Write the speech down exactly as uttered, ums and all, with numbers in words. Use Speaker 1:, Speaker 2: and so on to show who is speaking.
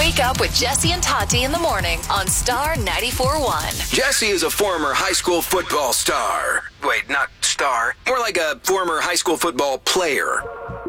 Speaker 1: Wake up with Jesse and Tati in the morning on Star ninety-four point one.
Speaker 2: Jesse is a former high school football star. Wait, not star. More like a former high school football player.